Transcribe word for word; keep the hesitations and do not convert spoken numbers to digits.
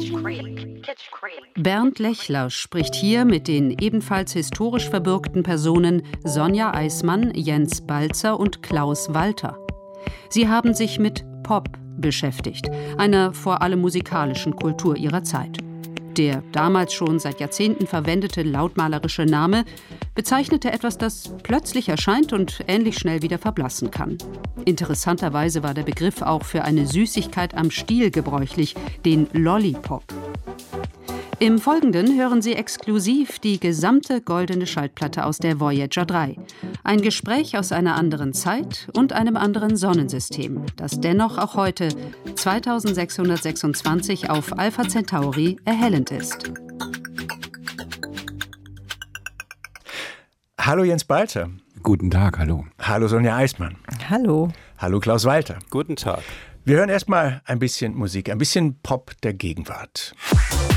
Bernd Lechler spricht hier mit den ebenfalls historisch verbürgten Personen Sonja Eismann, Jens Balzer und Klaus Walter. Sie haben sich mit Pop beschäftigt, einer vor allem musikalischen Kultur ihrer Zeit. Der damals schon seit Jahrzehnten verwendete lautmalerische Name bezeichnete etwas, das plötzlich erscheint und ähnlich schnell wieder verblassen kann. Interessanterweise war der Begriff auch für eine Süßigkeit am Stiel gebräuchlich, den Lollipop. Im Folgenden hören Sie exklusiv die gesamte goldene Schallplatte aus der Voyager drei. Ein Gespräch aus einer anderen Zeit und einem anderen Sonnensystem, das dennoch auch heute, zweitausendsechshundertsechsundzwanzig, auf Alpha Centauri erhellend ist. Hallo Jens Balzer. Guten Tag, hallo. Hallo Sonja Eismann. Hallo. Hallo Klaus Walter. Guten Tag. Wir hören erstmal ein bisschen Musik, ein bisschen Pop der Gegenwart.